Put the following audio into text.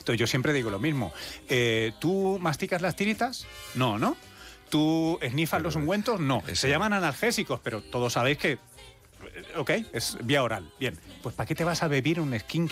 Entonces yo siempre digo lo mismo. ¿Tú masticas las tiritas? No, ¿no? ¿Tú esnifas los ungüentos? No. Se llaman analgésicos, pero todos sabéis que, ok, es vía oral. Bien, pues ¿para qué te vas a beber un skincare